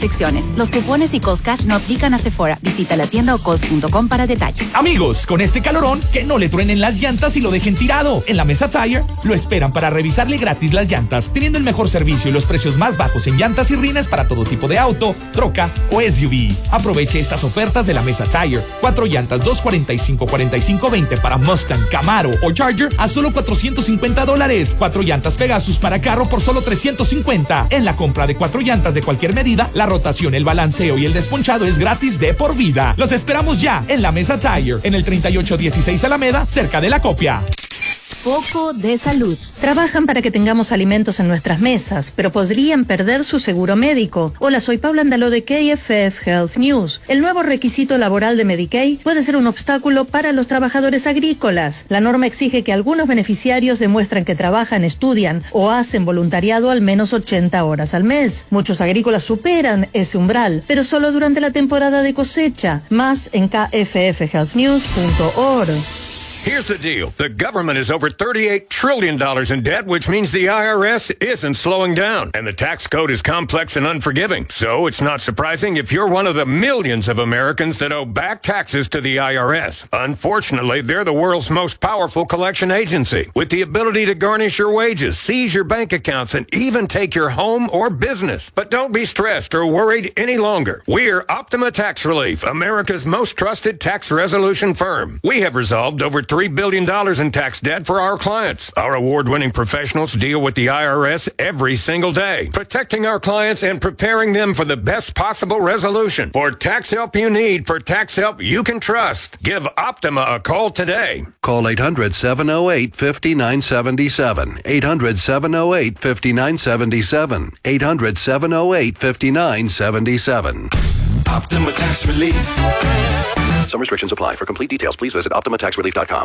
Secciones. Los cupones y Costcash no aplican a Sephora. Visita la tienda o Cost.com para detalles. Amigos, con este calorón, que no le truenen las llantas y lo dejen tirado. En la Mesa Tire lo esperan para revisarle gratis las llantas, teniendo el mejor servicio y los precios más bajos en llantas y rines para todo tipo de auto, troca o SUV. Aproveche estas ofertas de la Mesa Tire. 4 llantas, $245.45.20 para Mustang, Camaro o Charger a solo $450. 4 llantas Pegasus para carro por solo $350. En la compra de 4 llantas de cualquier medida, la rotación, el balanceo y el desponchado es gratis de por vida. Los esperamos ya en la Mesa Tire, en el 3816 Alameda, cerca de La Copia. Foco de salud. Trabajan para que tengamos alimentos en nuestras mesas, pero podrían perder su seguro médico. Hola, soy Paula Andaló de KFF Health News. El nuevo requisito laboral de Medicaid puede ser un obstáculo para los trabajadores agrícolas. La norma exige que algunos beneficiarios demuestren que trabajan, estudian o hacen voluntariado al menos 80 horas al mes. Muchos agrícolas superan ese umbral, pero solo durante la temporada de cosecha. Más en kffhealthnews.org. Here's the deal. The government is over $38 trillion in debt, which means the IRS isn't slowing down. And the tax code is complex and unforgiving. So it's not surprising if you're one of the millions of Americans that owe back taxes to the IRS. Unfortunately, they're the world's most powerful collection agency, with the ability to garnish your wages, seize your bank accounts, and even take your home or business. But don't be stressed or worried any longer. We're Optima Tax Relief, America's most trusted tax resolution firm. We have resolved over $3 billion in tax debt for our clients. Our award-winning professionals deal with the IRS every single day, protecting our clients and preparing them for the best possible resolution. For tax help you need, for tax help you can trust, give Optima a call today. Call 800-708-5977. 800-708-5977. 800-708-5977. Optima Tax Relief. Some restrictions apply. For complete details, please visit OptimaTaxRelief.com.